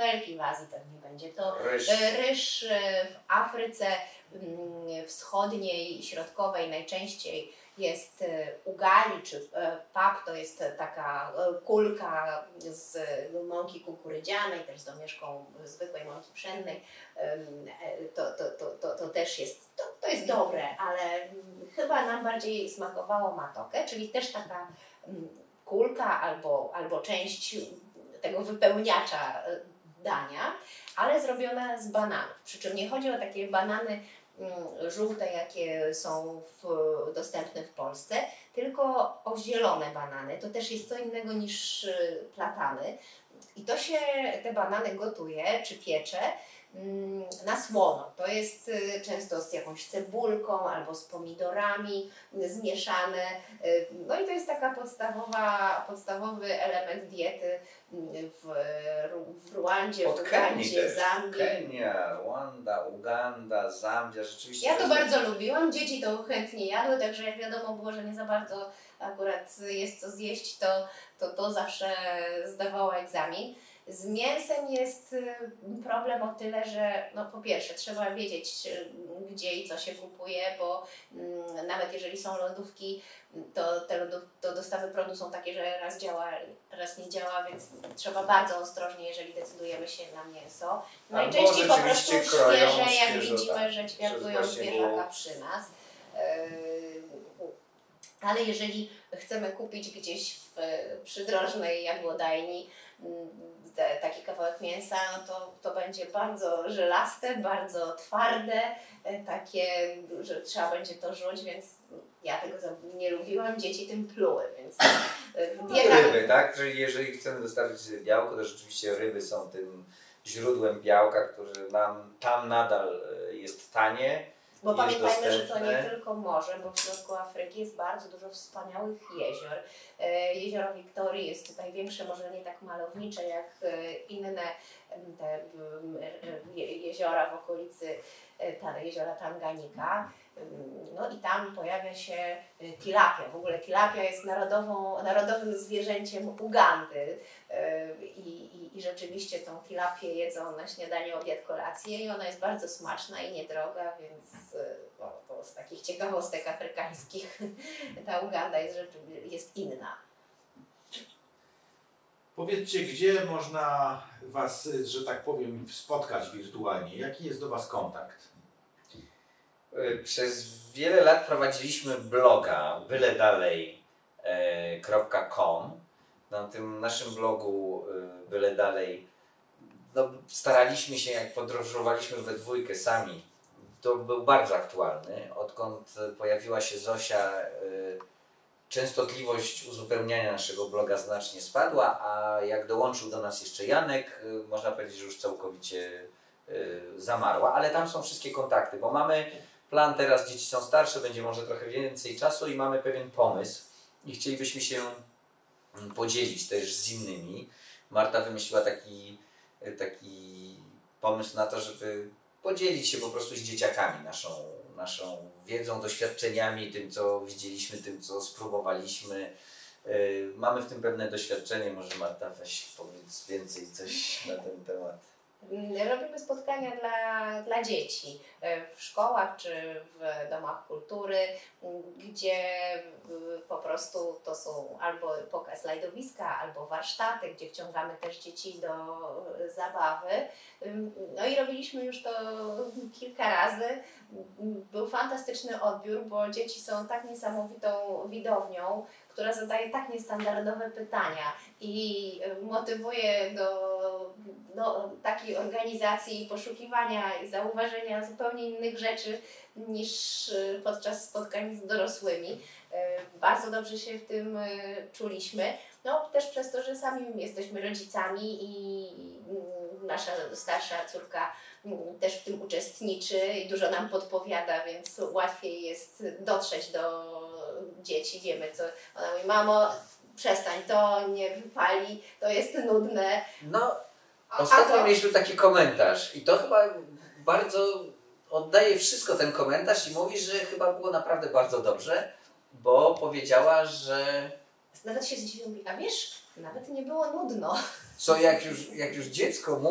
pąchelki w Azji pewnie będzie to ryż w Afryce wschodniej i środkowej najczęściej jest ugali, czy pap to jest taka kulka z mąki kukurydzianej, też z domieszką zwykłej mąki pszennej. To też jest, to jest dobre, ale chyba nam bardziej smakowało matoke, czyli też taka kulka albo część tego wypełniacza dania, ale zrobiona z bananów. Przy czym nie chodzi o takie banany żółte, jakie są dostępne w Polsce, tylko o zielone banany. To też jest co innego niż platany. I to się te banany gotuje czy piecze na słono. To jest często z jakąś cebulką albo z pomidorami zmieszane. No i to jest taka podstawowy element diety w Ruandzie, w Ugandzie, Zambii. Kenia, Rwanda, Uganda, Zambia, rzeczywiście. Ja to bardzo lubiłam, dzieci to chętnie jadły, także jak wiadomo było, że nie za bardzo akurat jest co zjeść, to zawsze zdawała egzamin. Z mięsem jest problem o tyle, że no po pierwsze trzeba wiedzieć, gdzie i co się kupuje, bo nawet jeżeli są lodówki, to dostawy prądu są takie, że raz działa, raz nie działa, więc trzeba bardzo ostrożnie, jeżeli decydujemy się na mięso. Najczęściej po prostu świeże, jak widzimy, że ćwiartują zwierzaka przy nas. Ale jeżeli chcemy kupić gdzieś w przydrożnej jadłodajni taki kawałek mięsa, no to będzie bardzo żelaste, bardzo twarde, takie, że trzeba będzie to żuć, więc ja tego nie lubiłam, dzieci tym pluły, więc ryby, tak? Czyli jeżeli chcemy dostarczyć białko, to rzeczywiście ryby są tym źródłem białka, które nam tam nadal jest tanie. Bo pamiętajmy, że to nie tylko morze, bo w środku Afryki jest bardzo dużo wspaniałych jezior. Jezioro Wiktorii jest największe, może nie tak malownicze jak inne te jeziora w okolicy jeziora Tanganyika. No i tam pojawia się tilapia. W ogóle tilapia jest narodowym zwierzęciem Ugandy i rzeczywiście tą tilapię jedzą na śniadanie, obiad, kolację i ona jest bardzo smaczna i niedroga, więc to z takich ciekawostek afrykańskich ta Uganda jest inna. Powiedzcie, gdzie można Was, że tak powiem, spotkać wirtualnie? Jaki jest do Was kontakt? Przez wiele lat prowadziliśmy bloga byledalej.com. Na tym naszym blogu Byle Dalej staraliśmy się, jak podróżowaliśmy we dwójkę sami, to był bardzo aktualny. Odkąd pojawiła się Zosia, częstotliwość uzupełniania naszego bloga znacznie spadła, a jak dołączył do nas jeszcze Janek, można powiedzieć, że już całkowicie zamarła, ale tam są wszystkie kontakty, bo mamy plan teraz, dzieci są starsze, będzie może trochę więcej czasu i mamy pewien pomysł i chcielibyśmy się podzielić też z innymi. Marta wymyśliła taki pomysł na to, żeby podzielić się po prostu z dzieciakami naszą wiedzą, doświadczeniami, tym co widzieliśmy, tym co spróbowaliśmy. Mamy w tym pewne doświadczenie, może Marta weź powiedz więcej coś na ten temat. Robimy spotkania dla dzieci w szkołach czy w domach kultury, gdzie po prostu to są albo pokaz slajdowiska, albo warsztaty, gdzie wciągamy też dzieci do zabawy. No i robiliśmy już to kilka razy. Był fantastyczny odbiór, bo dzieci są tak niesamowitą widownią, która zadaje tak niestandardowe pytania i motywuje do takiej organizacji, poszukiwania i zauważenia zupełnie innych rzeczy niż podczas spotkań z dorosłymi. Bardzo dobrze się w tym czuliśmy. No też przez to, że sami jesteśmy rodzicami i nasza starsza córka też w tym uczestniczy i dużo nam podpowiada, więc łatwiej jest dotrzeć do dzieci. Wiemy, co ona mówi: mamo, przestań, to nie wypali, to jest nudne. No, ostatnio mieliśmy taki komentarz i to chyba bardzo oddaje wszystko ten komentarz i mówi, że chyba było naprawdę bardzo dobrze, bo powiedziała, że... Nawet się zdziwiłam, a wiesz, nawet nie było nudno. Co jak już dziecko mówi,